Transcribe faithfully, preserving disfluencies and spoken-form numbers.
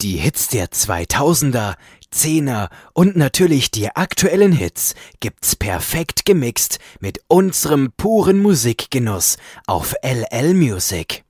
Die Hits der zweitausender, zehner und natürlich die aktuellen Hits gibt's perfekt gemixt mit unserem puren Musikgenuss auf L L Music.